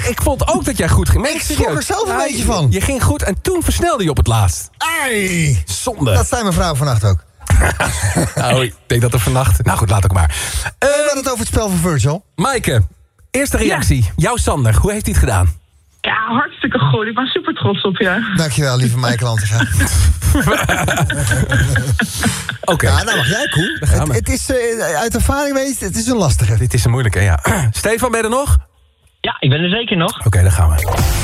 ik vond ook dat jij goed ging. Ik schrok er zelf een beetje van. Je ging goed en toen versnelde je op het laatst. Ai! Zonde. Dat zei mijn vrouw vannacht ook. Nou, ik denk dat er vannacht... Nou goed, laat ook maar. We hadden het over het spel van Virgil. Maaike, eerste reactie. Ja. Jouw Sander, hoe heeft hij het gedaan? Ja, hartstikke goed. Ik ben super trots op je. Dankjewel, lieve Maaike Lantinga. Oké. Ja, nou mag jij, Koen. Het is, uit ervaring weet je, het is een lastige. Dit is een moeilijke, ja. Stefan, ben je er nog? Ja, ik ben er zeker nog. Oké, dan gaan we.